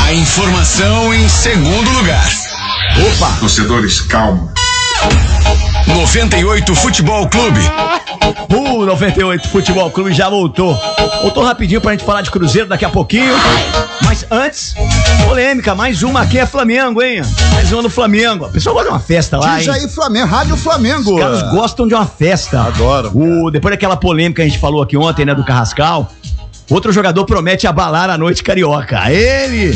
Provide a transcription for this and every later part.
A informação em segundo lugar. Opa! Torcedores, calma. 98 Futebol Clube. 98 Futebol Clube já voltou. Voltou rapidinho pra gente falar de Cruzeiro daqui a pouquinho. Mas antes, polêmica, mais uma aqui é Flamengo, hein? Mais uma do Flamengo. A pessoa gosta de uma festa lá, Diz hein? aí, Flamengo, Rádio Flamengo. Os caras gostam de uma festa. Adoro. Depois daquela polêmica que a gente falou aqui ontem, né, do Carrascal, outro jogador promete abalar a noite carioca. Ele...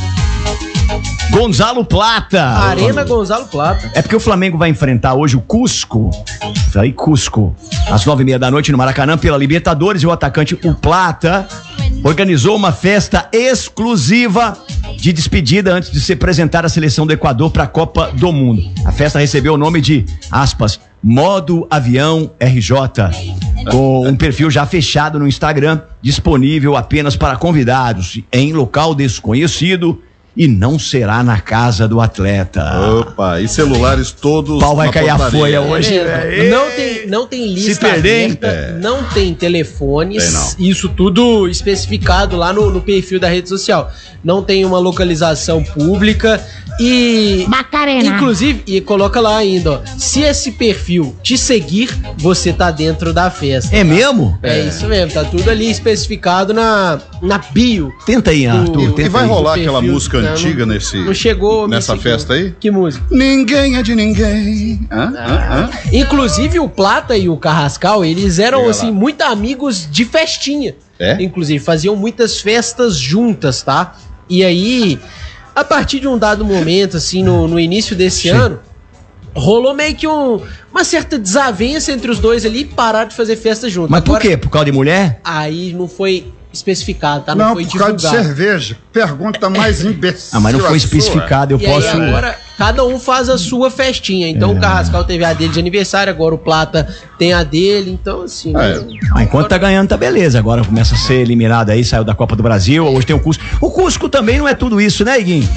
Gonzalo Plata. Arena Gonzalo Plata. É porque o Flamengo vai enfrentar hoje o Cusco. Isso aí, Cusco. Às 9h30 da noite no Maracanã pela Libertadores. E o atacante, o Plata, organizou uma festa exclusiva de despedida antes de se apresentar à seleção do Equador para a Copa do Mundo. A festa recebeu o nome de, aspas, Modo Avião RJ, com um perfil já fechado no Instagram, disponível apenas para convidados em local desconhecido. E não será na casa do atleta. Opa, e celulares todos. O pau vai cair a folha hoje. Não tem lista Se perder, aberta, não tem telefones, Tem não. isso tudo especificado lá no perfil da rede social. Não tem uma localização pública e... Macarena. Inclusive, e coloca lá ainda, ó, se esse perfil te seguir, você tá dentro da festa. É mesmo? É isso mesmo, tá tudo ali especificado na bio. Tenta aí, Arthur. E vai rolar perfil, aquela música né, antiga não chegou nessa me festa aí? Que música? Ninguém é de ninguém. Inclusive o Plata e o Carrascal, eles eram Chega assim lá. muito amigos de festinha. É? Inclusive faziam muitas festas juntas, tá? E aí, a partir de um dado momento, assim, no início desse ano, rolou meio que uma certa desavença entre os dois ali e pararam de fazer festa junto. Mas por quê? Por causa de mulher? Aí não foi especificado, tá? Não, foi por causa de divulgado. cerveja. Pergunta mais imbecil. Ah, mas não foi a sua. especificado, eu E posso... aí agora cada um faz a sua festinha. Então o Carrascal teve a dele de aniversário, agora o Plata tem a dele. Então assim... Mas enquanto tá ganhando, tá beleza. Agora começa a ser eliminado aí, saiu da Copa do Brasil. Hoje tem o Cusco. O Cusco também não é tudo isso, né, Iguinho?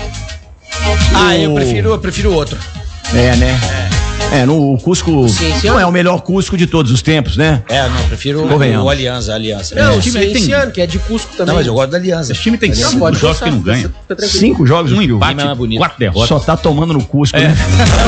Eu prefiro outro. É, né? O Cusco Sim, não é o melhor Cusco de todos os tempos, né? Prefiro Convenhamos. o Aliança. Não, É. o Cienciano, que é de Cusco também. Não, mas eu gosto da Aliança. Esse time tem Não, 5 pode jogos gostar, que não ganha. fica tranquilo. 5 jogos, Um viu? empate, mais bonito. 4 derrotas. Só tá tomando no Cusco, né?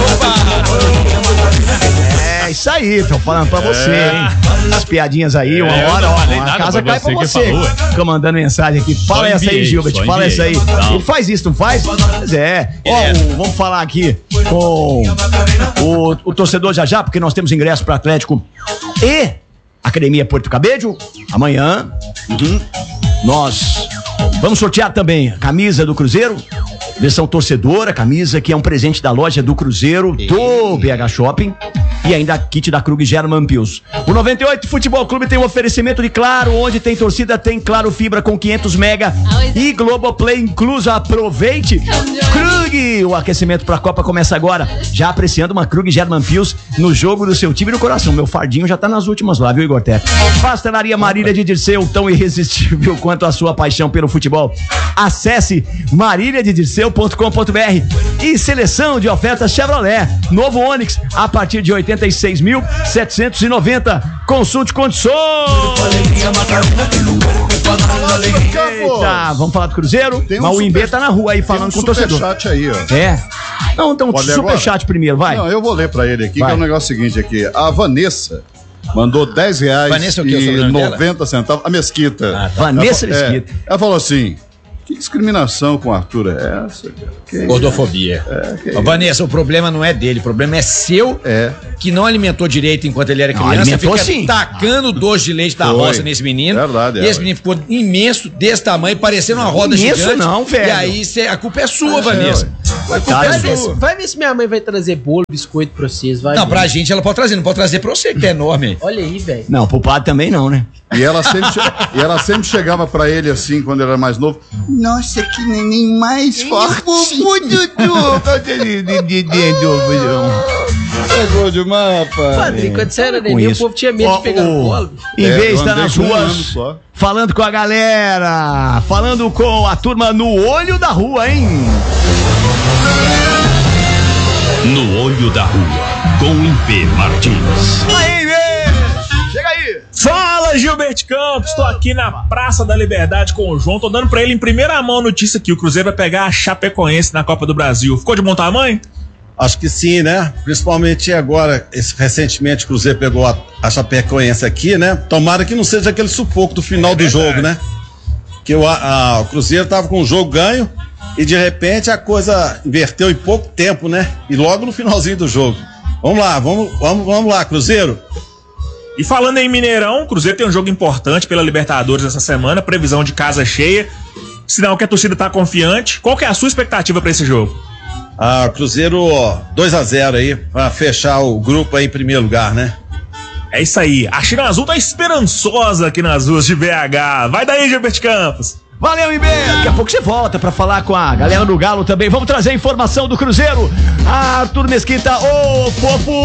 É isso aí, tô falando pra você, hein? As piadinhas aí, uma eu hora, não ó, falei a nada, casa foi cai pra você que você. falou, Fica mandando mensagem aqui. Fala essa aí, enviei, Gilbert, só fala essa aí. enviei. Não. Ele faz isso, não faz? Pois é. Ó, vamos falar aqui com o torcedor já, porque nós temos ingresso para Atlético e Academia Porto Cabedelo. Amanhã nós vamos sortear também a camisa do Cruzeiro, versão torcedora, camisa que é um presente da loja do Cruzeiro, do BH Shopping, e ainda kit da Krug German Pils. O 98 Futebol Clube tem um oferecimento de Claro, onde tem torcida, tem Claro Fibra com 500 mega e Globoplay incluso. Aproveite. Krug, o aquecimento pra Copa começa agora, já apreciando uma Krug German Pils no jogo do seu time e no coração. Meu fardinho já tá nas últimas lá, viu, Igor Teto? Pastelaria Marília de Dirceu, tão irresistível quanto a sua paixão pelo futebol. Acesse maríliadedirceu.com.br e seleção de ofertas Chevrolet. Novo Onix a partir de 86.790. Consulte condições. Eita, vamos falar do Cruzeiro? Tem um Mas o Imbê super- tá na rua aí falando Tem com o torcedor. superchat aí, ó. É. Não, então Pode ler superchat agora? primeiro, vai. Não, eu vou ler pra ele aqui, Vai. que é um negócio seguinte aqui. A Vanessa mandou R$10 Vanessa, o que é o e sobrenome dela? 90 centavos. A Mesquita. Vanessa Ela, Mesquita. ela falou assim, que discriminação com o Arthur é essa? Que Gordofobia. Vanessa, o problema não é dele, o problema é seu, É. que não alimentou direito enquanto ele era Não, criança. alimentou fica sim. tacando doce de leite da Foi. roça nesse menino. Verdade, E esse menino ficou imenso, desse tamanho, parecendo uma roda Imenso gigante. não, velho. E aí a culpa é sua, Vanessa. A culpa Coitado, é Vai ver, sua. vai ver se minha mãe vai trazer bolo, biscoito pra vocês. Vai Não, ver. pra gente ela pode trazer, não pode trazer pra você, que é enorme. Olha aí, velho. Não, pro padre também não, né? E ela sempre chegava pra ele assim, quando ele era mais novo. Nossa, que neném mais forte. Pegou demais, rapaz. Padrinho, quando você era com neném, o isso. povo tinha medo Ó, de pegar no colo. Em É, vez de eu estar andei nas com um ano ruas só. falando com a galera, falando com a turma no olho da rua, hein? No Olho da Rua, com Impê Martins. Aí, chega aí! Fala, Fala, Gilberto Campos, estou aqui na Praça da Liberdade com o João, tô dando pra ele em primeira mão a notícia que o Cruzeiro vai pegar a Chapecoense na Copa do Brasil. Ficou de bom tamanho? Acho que sim, né? Principalmente agora, recentemente o Cruzeiro pegou a Chapecoense aqui, né? Tomara que não seja aquele sufoco do final do jogo, né? Que o Cruzeiro tava com o jogo ganho e de repente a coisa inverteu em pouco tempo, né? E logo no finalzinho do jogo. Vamos lá, Cruzeiro. E falando em Mineirão, o Cruzeiro tem um jogo importante pela Libertadores essa semana, previsão de casa cheia, sinal que a torcida tá confiante. Qual que é a sua expectativa pra esse jogo? Cruzeiro 2-0 aí, pra fechar o grupo aí em primeiro lugar, né? É isso aí, a China Azul tá esperançosa aqui nas ruas de BH. Vai daí, Gilberto Campos. Valeu, IB! Daqui a pouco você volta pra falar com a galera do Galo também. Vamos trazer informação do Cruzeiro. Arthur Mesquita, ô Popo!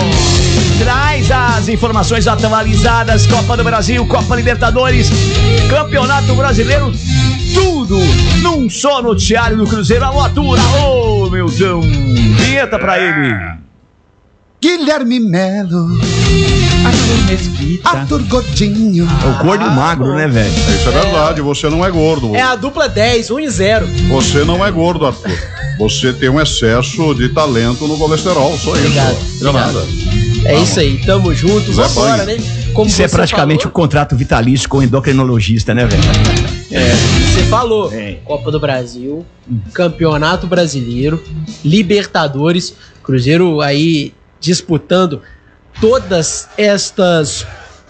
Traz as informações atualizadas. Copa do Brasil, Copa Libertadores, Campeonato Brasileiro, tudo num só noticiário do Cruzeiro. Alô, Arthur! Ô, meu Deus! Vinheta pra ele! Guilherme Melo, Arthur Mesquita, Arthur Godinho. É o gordo e o magro, né, velho? Isso é verdade, você não é gordo. É a dupla 10, 1 e 0. Você não é gordo, Arthur. Você tem um excesso de talento no colesterol, só isso. Não é nada. É isso aí, tamo junto, Zé vambora, Banho. né? Como Isso é você praticamente falou, um contrato vitalício com o endocrinologista, né, velho? Você falou, É. Copa do Brasil, Campeonato Brasileiro, Libertadores, Cruzeiro aí disputando todas estas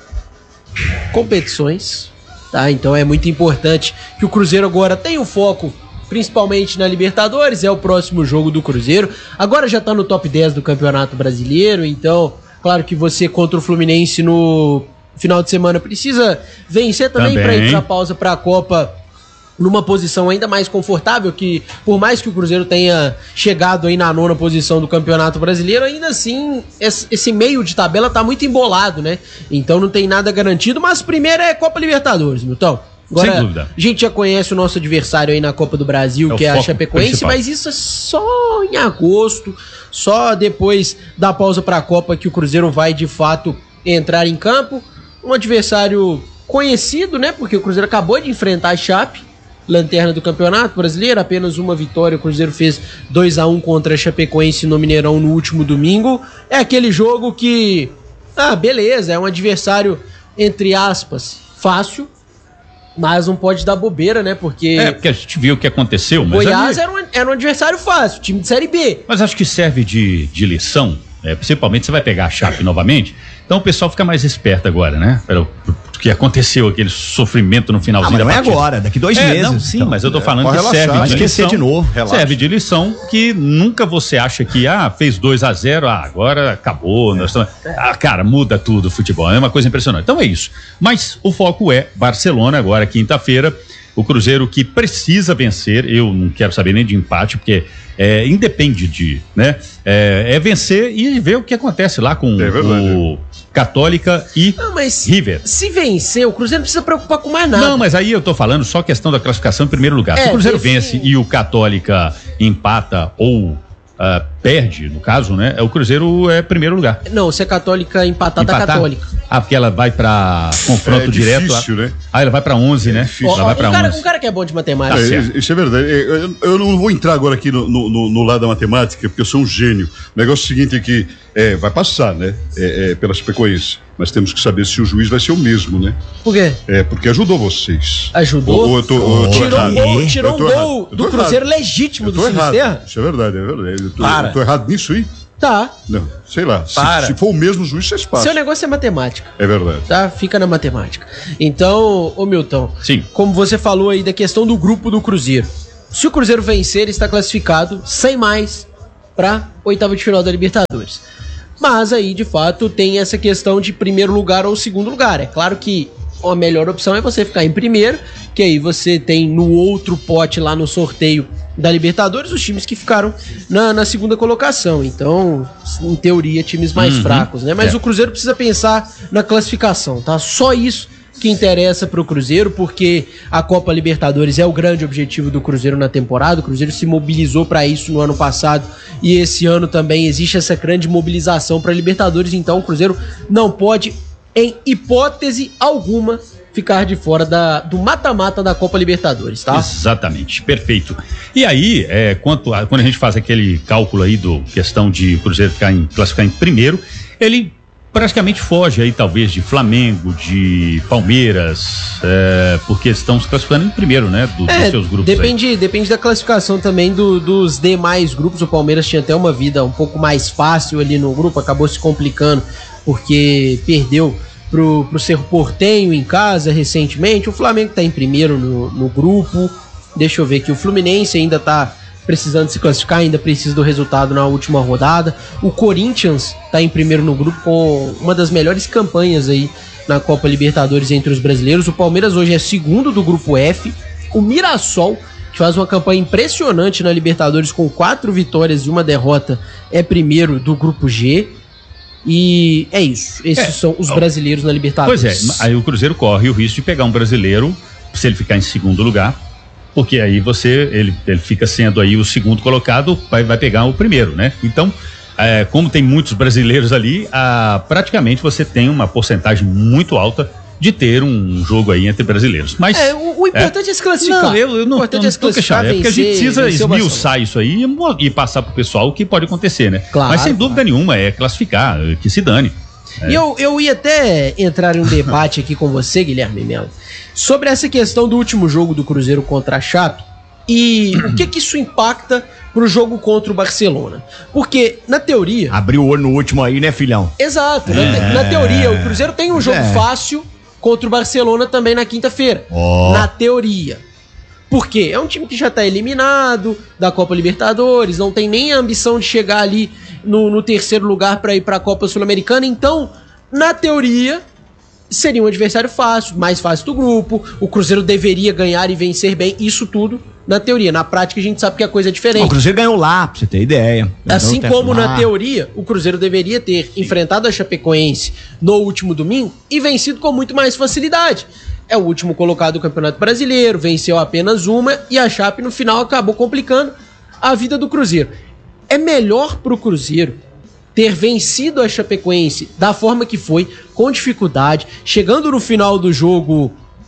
competições, tá? Então é muito importante que o Cruzeiro agora tenha o foco principalmente na Libertadores, é o próximo jogo do Cruzeiro. Agora já tá no top 10 do Campeonato Brasileiro, então, claro que você contra o Fluminense no final de semana precisa vencer também para ir pra pausa pra Copa numa posição ainda mais confortável, que por mais que o Cruzeiro tenha chegado aí na 9ª posição do Campeonato Brasileiro, ainda assim esse meio de tabela tá muito embolado, né? Então não tem nada garantido, mas primeiro é Copa Libertadores, Milton. Agora, sem dúvida. A gente já conhece o nosso adversário aí na Copa do Brasil, que é a Chapecoense, principal. Mas isso é só em agosto, só depois da pausa pra Copa que o Cruzeiro vai de fato entrar em campo. Um adversário conhecido, né? Porque o Cruzeiro acabou de enfrentar a Chape, lanterna do Campeonato Brasileiro, apenas uma vitória. O Cruzeiro fez 2-1 contra a Chapecoense no Mineirão no último domingo. É aquele jogo que, beleza, é um adversário, entre aspas, fácil, mas não pode dar bobeira, né? Porque porque a gente viu o que aconteceu. Mas Goiás era um adversário fácil, time de Série B. Mas acho que serve de lição, principalmente você vai pegar a Chape novamente, então o pessoal fica mais esperto agora, né? Pelo que aconteceu, aquele sofrimento no finalzinho mas da não é partida. agora, daqui 2 meses. Não, sim, então, mas eu tô falando pode que relaxar, serve vai de esquecer lição. de novo. Relaxa. Serve de lição que nunca você acha que, fez 2-0, agora acabou. Cara, muda tudo o futebol, é uma coisa impressionante. Então é isso. Mas o foco é Barcelona, agora quinta-feira, o Cruzeiro que precisa vencer, eu não quero saber nem de empate, porque independe de, né? É vencer e ver o que acontece lá com o Católica e Mas River. se vencer, o Cruzeiro não precisa preocupar com mais nada. Não, mas aí eu tô falando só questão da classificação em primeiro lugar. Se o Cruzeiro vence e o Católica empata ou perde, no caso, né? O Cruzeiro é primeiro lugar. Não, se a Católica empatar, tá Católica. Porque ela vai pra confronto direto. Difícil, né? Ela vai pra 11, né? Ela vai pra 11. Um cara que é bom de matemática. Isso é verdade. Eu não vou entrar agora aqui no lado da matemática, porque eu sou um gênio. O negócio é o seguinte, é que vai passar, né? Pela Chapecoense. Mas temos que saber se o juiz vai ser o mesmo, né? Por quê? Porque ajudou vocês. Ajudou? Ou eu tô Tirou um gol do Cruzeiro legítimo do Finisterra? Isso é verdade, Eu tô errado nisso aí? Tá. Não, sei lá. Se for o mesmo juiz, vocês passam. Seu negócio é matemática. É verdade. Tá? Fica na matemática. Então, ô Milton, sim, como você falou aí da questão do grupo do Cruzeiro. Se o Cruzeiro vencer, ele está classificado sem mais pra 8ª de final da Libertadores. Mas aí, de fato, tem essa questão de primeiro lugar ou segundo lugar. É claro que a melhor opção é você ficar em primeiro, que aí você tem no outro pote lá no sorteio da Libertadores os times que ficaram na segunda colocação. Então, em teoria, times mais fracos, né? Mas o Cruzeiro precisa pensar na classificação, tá? Só isso que interessa pro Cruzeiro, porque a Copa Libertadores é o grande objetivo do Cruzeiro na temporada. O Cruzeiro se mobilizou para isso no ano passado e esse ano também existe essa grande mobilização para Libertadores. Então o Cruzeiro não pode em hipótese alguma, ficar de fora do mata-mata da Copa Libertadores, tá? Exatamente, perfeito. E aí, quando a gente faz aquele cálculo aí do questão de o Cruzeiro classificar em primeiro, ele praticamente foge aí talvez de Flamengo, de Palmeiras, porque estão se classificando em primeiro, né, dos seus grupos. Depende da classificação também dos demais grupos. O Palmeiras tinha até uma vida um pouco mais fácil ali no grupo, acabou se complicando porque perdeu pro Cerro Porteño em casa recentemente. O Flamengo tá em primeiro no grupo. Deixa eu ver aqui, o Fluminense ainda tá precisando se classificar, ainda precisa do resultado na última rodada. O Corinthians tá em primeiro no grupo com uma das melhores campanhas aí na Copa Libertadores entre os brasileiros. O Palmeiras hoje é segundo do grupo F. O Mirassol, que faz uma campanha impressionante na Libertadores com 4 vitórias e 1 derrota, é primeiro do grupo G. E é isso. Esses são os brasileiros na Libertadores. Pois é, aí o Cruzeiro corre o risco de pegar um brasileiro, se ele ficar em segundo lugar, porque aí ele fica sendo aí o segundo colocado, vai pegar o primeiro, né? Então, como tem muitos brasileiros ali, praticamente você tem uma porcentagem muito alta de ter um jogo aí entre brasileiros. Mas o importante é se classificar. Não, eu não estou queixando. É porque a gente precisa esmiuçar isso aí e passar pro pessoal o que pode acontecer, né? Claro, mas sem dúvida nenhuma é classificar, que se dane. E eu ia até entrar em um debate aqui com você, Guilherme Melo, sobre essa questão do último jogo do Cruzeiro contra a Chape e o que isso impacta pro jogo contra o Barcelona. Porque, na teoria... Abriu o olho no último aí, né, filhão? Exato. Na teoria, o Cruzeiro tem um jogo fácil contra o Barcelona também na quinta-feira. Na teoria. Por quê? É um time que já tá eliminado da Copa Libertadores, não tem nem a ambição de chegar ali no terceiro lugar para ir para a Copa Sul-Americana. Então, na teoria, seria um adversário fácil, mais fácil do grupo. O Cruzeiro deveria ganhar e vencer bem, isso tudo na teoria. Na prática, a gente sabe que a coisa é diferente. O Cruzeiro ganhou lá, pra você ter ideia. Assim como na teoria, o Cruzeiro deveria ter enfrentado a Chapecoense no último domingo e vencido com muito mais facilidade. É o último colocado do Campeonato Brasileiro, venceu apenas uma e a Chape no final acabou complicando a vida do Cruzeiro. É melhor pro Cruzeiro ter vencido a Chapecoense da forma que foi, com dificuldade, chegando no final do jogo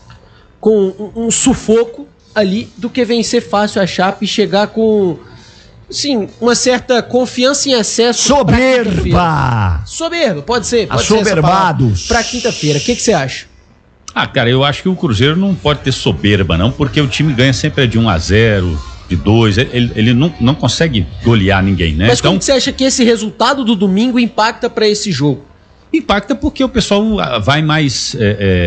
com um sufoco ali, do que vencer fácil a Chape e chegar com, sim, uma certa confiança em excesso. Soberba! Soberba, pode ser. Assoberbados. Pra quinta-feira, o que você acha? Cara, eu acho que o Cruzeiro não pode ter soberba, não, porque o time ganha sempre de 1-0, de 2, ele não consegue golear ninguém, né? Mas então, como você acha que esse resultado do domingo impacta pra esse jogo? Impacta porque o pessoal vai mais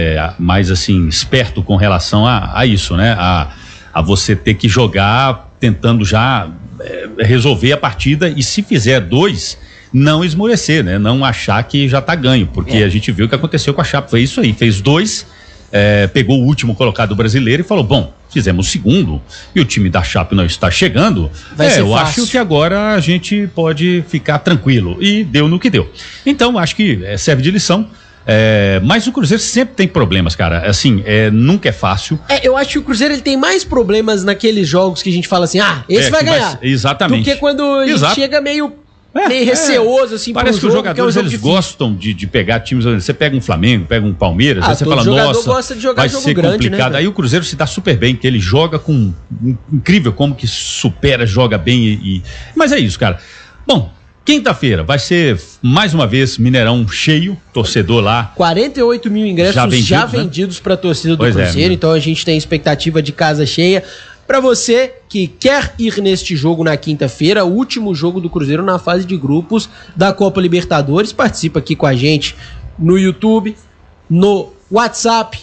assim, esperto com relação a isso, né? A você ter que jogar tentando já resolver a partida e se fizer 2, não esmorecer, né? Não achar que já tá ganho, porque a gente viu o que aconteceu com a Chape, foi isso aí, fez 2, pegou o último colocado brasileiro e falou, bom, fizemos o segundo e o time da Chape não está chegando, eu acho que agora a gente pode ficar tranquilo, e deu no que deu. Então acho que serve de lição. Mas o Cruzeiro sempre tem problemas, cara, assim, nunca é fácil. Eu acho que o Cruzeiro ele tem mais problemas naqueles jogos que a gente fala assim, esse vai ganhar. Exatamente. Do que quando ele chega meio receoso, assim, parece que os jogadores eles gostam de pegar times. Você pega um Flamengo, pega um Palmeiras, aí você fala, nossa, gosta de jogar vai jogo ser grande, complicado. né, aí o Cruzeiro se dá super bem, que ele joga com incrível como que supera, joga bem mas é isso, cara. Bom, quinta-feira vai ser mais uma vez Mineirão cheio, torcedor lá. 48 mil ingressos já vendidos para a torcida do Cruzeiro, então a gente tem expectativa de casa cheia. Para você que quer ir neste jogo na quinta-feira, o último jogo do Cruzeiro na fase de grupos da Copa Libertadores, participa aqui com a gente no YouTube, no WhatsApp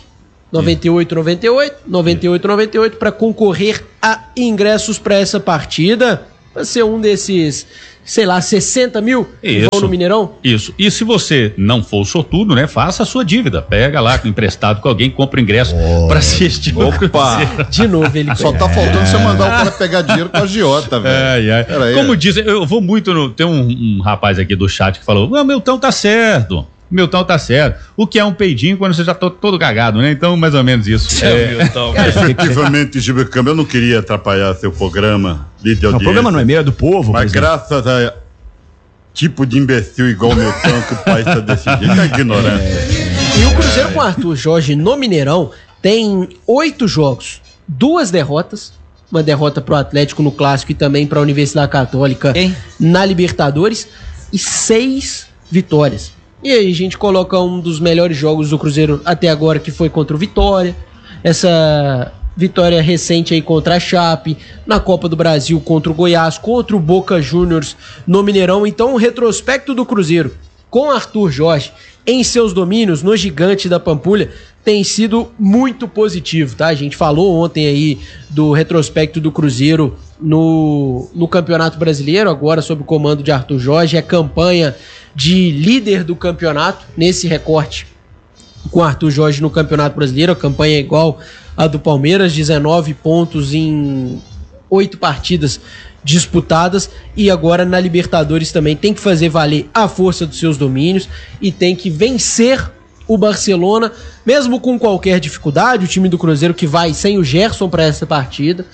9898 para concorrer a ingressos para essa partida. Vai ser um desses, sei lá, 60 mil que vão no Mineirão? Isso. E se você não for sortudo, né? Faça a sua dívida. Pega lá emprestado com alguém, compra o ingresso pra assistir. Opa! De novo ele só tá faltando você mandar o cara pegar dinheiro com a agiota, velho. Como dizem, eu vou muito tem um rapaz aqui do chat que falou, o Milton tá certo. O que é um peidinho quando você já tá todo cagado, né? Então, mais ou menos isso. Efetivamente, Gilberto Câmara, eu não queria atrapalhar seu programa. O programa não é meu, é do povo. Mas graças a tipo de imbecil igual o Milton, que o país tá desse jeito, é ignorante. E o Cruzeiro com o Arthur Jorge no Mineirão tem 8 jogos, 2 derrotas, uma derrota pro Atlético no Clássico e também pra Universidade Católica na Libertadores, e 6 vitórias. E aí a gente coloca um dos melhores jogos do Cruzeiro até agora, que foi contra o Vitória, essa vitória recente aí contra a Chape, na Copa do Brasil contra o Goiás, contra o Boca Juniors no Mineirão. Então o retrospecto do Cruzeiro com Arthur Jorge em seus domínios no Gigante da Pampulha tem sido muito positivo, tá? A gente falou ontem aí do retrospecto do Cruzeiro no Campeonato Brasileiro, agora sob o comando de Arthur Jorge, é campanha de líder do campeonato nesse recorte com Arthur Jorge no Campeonato Brasileiro. A campanha é igual a do Palmeiras, 19 pontos em 8 partidas disputadas, e agora na Libertadores também tem que fazer valer a força dos seus domínios e tem que vencer o Barcelona, mesmo com qualquer dificuldade. O time do Cruzeiro que vai sem o Gerson para essa partida.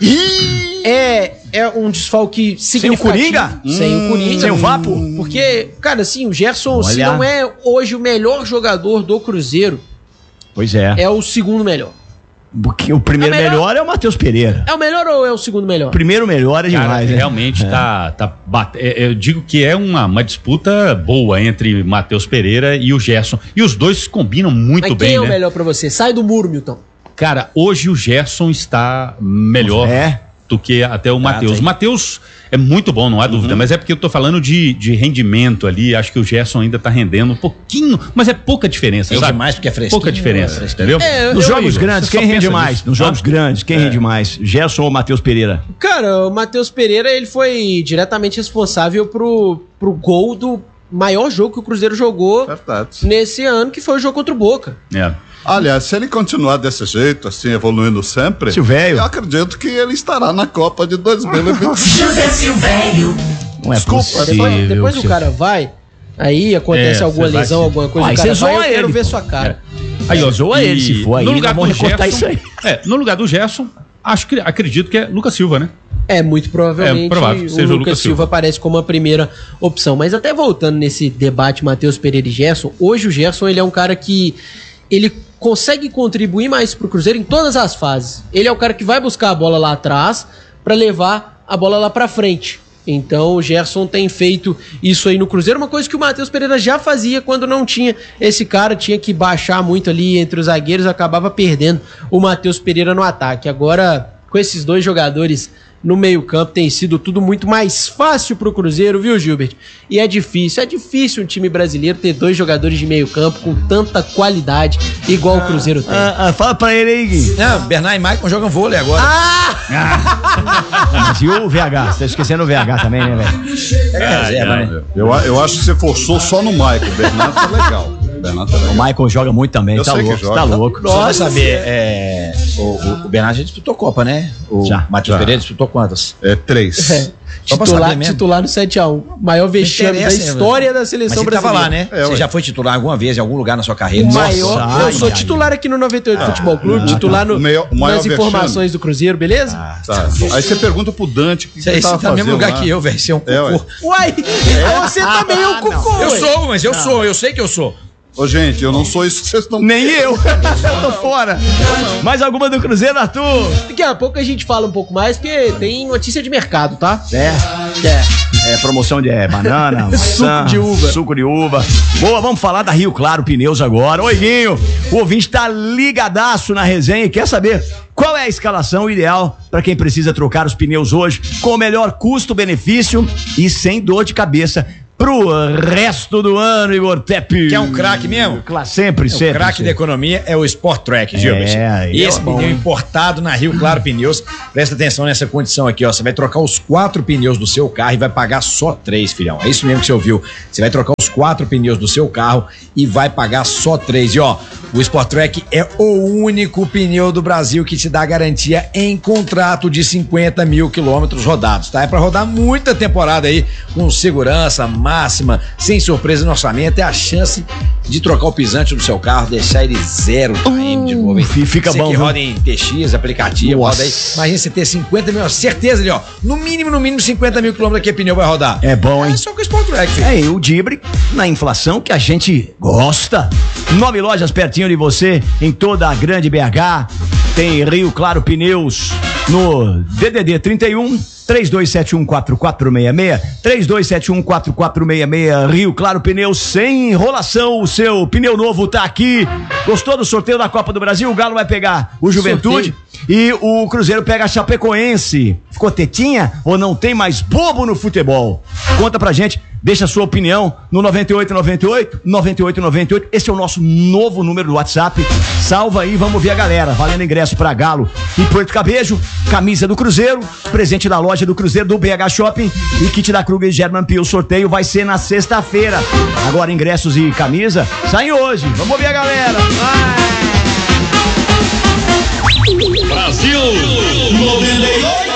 É um desfalque significativo. Sem o Coringa? Sem o Coringa. Sem o Vapo? Porque, cara, assim, o Gerson, se Olha. não é hoje o melhor jogador do Cruzeiro, Pois é. é o segundo melhor. Porque o primeiro É melhor- melhor é o Matheus Pereira. É o melhor ou é o segundo melhor? O primeiro melhor é Cara, demais, né? realmente eu digo que é uma disputa boa entre Matheus Pereira e o Gerson. E os dois combinam muito Mas bem, quem é o né? melhor pra você? Sai do muro, Milton. Cara, hoje o Gerson está melhor do que até o Matheus. O Matheus é muito bom, não há dúvida, mas é porque eu tô falando de rendimento ali. Acho que o Gerson ainda tá rendendo um pouquinho, mas é pouca diferença, sabe? Demais porque é fresquinho. Pouca diferença, entendeu? Nos Eu- jogos eu- grandes, você quem só rende pensa mais? nisso. Nos jogos grandes, quem rende mais? Gerson ou Matheus Pereira? Cara, o Matheus Pereira, ele foi diretamente responsável pro gol do maior jogo que o Cruzeiro jogou nesse ano, que foi o jogo contra o Boca. É. Aliás, se ele continuar desse jeito, assim, evoluindo sempre, eu acredito que ele estará na Copa de 2020. José Silvério. Não é Desculpa, possível, depois o Silvio. cara vai, aí acontece alguma você vai lesão, se- alguma coisa, Aí o cara você vai, zoa eu quero ele, ver pô. sua cara. Aí, ó, Zoa e ele, se for aí, no lugar nós vamos do recortar Gerson, isso aí. no lugar do Gerson, acredito que é Lucas Silva, né? É, muito provavelmente É provável que seja o Lucas Silva aparece como a primeira opção. Mas até voltando nesse debate Matheus Pereira e Gerson, hoje o Gerson, ele é um cara que ele consegue contribuir mais pro Cruzeiro em todas as fases. Ele é o cara que vai buscar a bola lá atrás para levar a bola lá pra frente. Então o Gerson tem feito isso aí no Cruzeiro, uma coisa que o Matheus Pereira já fazia quando não tinha esse cara, tinha que baixar muito ali entre os zagueiros, acabava perdendo o Matheus Pereira no ataque. Agora, com esses dois jogadores no meio-campo, tem sido tudo muito mais fácil pro Cruzeiro, viu, Gilbert? E é difícil um time brasileiro ter dois jogadores de meio-campo com tanta qualidade igual o Cruzeiro tem. Fala pra ele aí, Gui. Não, Bernard e Maicon jogam vôlei agora. Mas e o VH? Você tá esquecendo o VH também, né, velho? Eu acho que você forçou só no Michael. O Bernardo tá legal. O Michael joga muito também, Eu tá sei que louco, joga. tá louco. Só vai saber, o Bernard já disputou Copa, né? O Matheus Pereira disputou quantas? 3. Só pra saber mesmo. Titular no 7x1. Maior vexame da Interessa, história da Mas seleção você tava brasileira. lá, né? Você já foi titular alguma vez em algum lugar na sua carreira? O maior, eu sou titular aqui no 98 Futebol Clube, titular no, O maior nas informações do Cruzeiro, beleza? Tá. Aí você pergunta pro Dante o que Você ele tava tá no mesmo fazendo lugar lá. que eu, velho. Você é um cocô. Uai, você também é um cocô. Eu ué. sou, mas eu sou, eu sei que eu sou. Ô, gente, eu não sou isso que vocês estão... Nem eu. Eu tô fora. Mais alguma do Cruzeiro, Arthur? Daqui a pouco a gente fala um pouco mais, porque tem notícia de mercado, tá? É, promoção de banana, maçã, suco de uva. Boa, vamos falar da Rio Claro Pneus agora. Oi, Guinho, o ouvinte tá ligadaço na resenha e quer saber qual é a escalação ideal para quem precisa trocar os pneus hoje com o melhor custo-benefício e sem dor de cabeça pro resto do ano, Igor Tepe. Que é um craque mesmo? Sempre, O sempre. craque da economia é o Sport Track, Gilbert. aí E é esse bom, pneu hein? importado na Rio Claro Pneus. Presta atenção nessa condição aqui, ó. Você vai trocar os 4 pneus do seu carro e vai pagar só 3, filhão. É isso mesmo que você ouviu. Você vai trocar os 4 pneus do seu carro e vai pagar só 3. E ó, o Sport Track é o único pneu do Brasil que te dá garantia em contrato de 50 mil quilômetros rodados, tá? É pra rodar muita temporada aí com segurança máxima, sem surpresa no orçamento. É a chance de trocar o pisante do seu carro, deixar ele 0 km de novo, hein? Fica Você bom, que viu? roda em TX, aplicativo, Nossa. roda aí. Imagina você ter 50 mil, certeza ali, ó. No mínimo 50 mil quilômetros que pneu vai rodar. É bom, hein? É só com o Sport Track, filho. É, e o Dibre, na inflação que a gente gosta, 9 lojas pertinho de você, em toda a grande BH. Tem Rio Claro Pneus no DDD 31 32714466, 32714466, Rio Claro Pneus, sem enrolação, o seu pneu novo tá aqui. Gostou do sorteio da Copa do Brasil? O Galo vai pegar o Juventude e o Cruzeiro pega a Chapecoense. Ficou tetinha ou não tem mais bobo no futebol? Conta pra gente, deixa a sua opinião no 9898. Esse é o nosso novo número do WhatsApp. Salva aí, vamos ver a galera. Valendo ingresso pra Galo e Porto Cabejo, camisa do Cruzeiro, presente da loja do Cruzeiro do BH Shopping e kit da Kruger e German Pio. O sorteio vai ser na sexta-feira. Agora ingressos e camisa saem hoje. Vamos ver a galera. Brasil 98.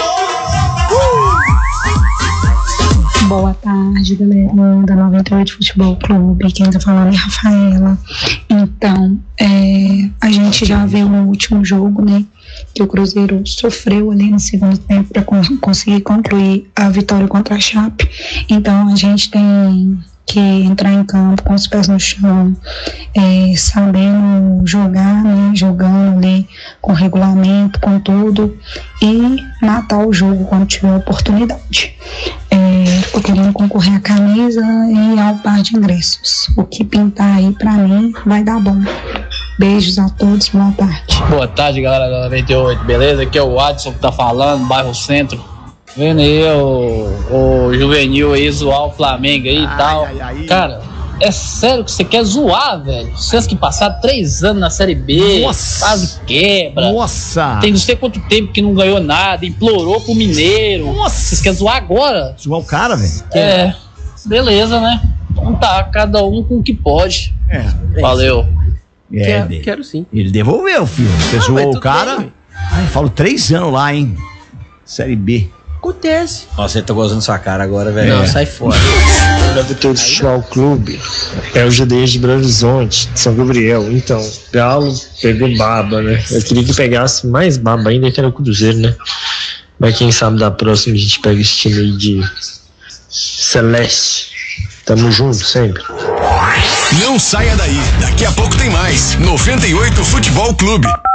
Boa tarde, galera da 98 Futebol Clube. Quem tá falando é Rafaela. Então, a gente já viu no último jogo, né, que o Cruzeiro sofreu ali no segundo tempo para conseguir concluir a vitória contra a Chape. Então, a gente tem que entrar em campo com os pés no chão, sabendo jogar, né, jogando ali com regulamento, com tudo, e matar o jogo quando tiver oportunidade. Tô querendo concorrer à camisa e ao par de ingressos. O que pintar aí pra mim vai dar bom. Beijos a todos, boa tarde. Boa tarde, galera da 98, beleza? Aqui é o Adson que tá falando, bairro Centro. Vendo aí o Juvenil aí zoar o Flamengo aí e tal. Cara, é sério que você quer zoar, velho? Vocês que passaram 3 anos na Série B, quase quebra. Nossa! Tem não sei quanto tempo que não ganhou nada, implorou pro Mineiro. Nossa! Vocês querem zoar agora? Zoar o cara, velho? Beleza, né? Então tá, cada um com o que pode. Valeu. Quero sim. Ele devolveu, filho. Você zoou o cara. Ai, falo 3 anos lá, hein? Série B. Acontece. Nossa, ele tá gozando sua cara agora, velho. Não, sai fora. Todo Futebol Clube é o GD de Belo Horizonte, de São Gabriel. Então, Galo pegou baba, né? Eu queria que pegasse mais baba ainda, que era o Cruzeiro, né? Mas quem sabe da próxima a gente pega esse time aí de Celeste. Tamo junto sempre. Não saia daí, daqui a pouco tem mais 98 Futebol Clube.